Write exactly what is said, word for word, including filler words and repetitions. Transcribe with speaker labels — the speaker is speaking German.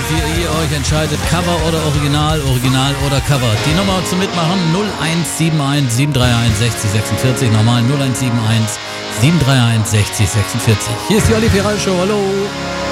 Speaker 1: ihr, ihr euch entscheidet, Cover oder Original, Original oder Cover. Die Nummer zum Mitmachen null eins sieben eins sieben drei eins sechzig sechsundvierzig, nochmal null eins sieben eins sieben drei eins sechzig sechsundvierzig. Hier ist die Olli Ferrari Show, hallo.